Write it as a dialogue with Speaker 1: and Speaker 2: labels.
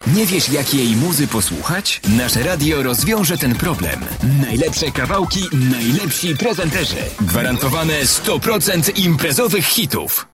Speaker 1: Nie wiesz, jakiej muzy posłuchać? Nasze radio rozwiąże ten problem. Najlepsze kawałki, najlepsi prezenterzy. Gwarantowane 100% imprezowych hitów.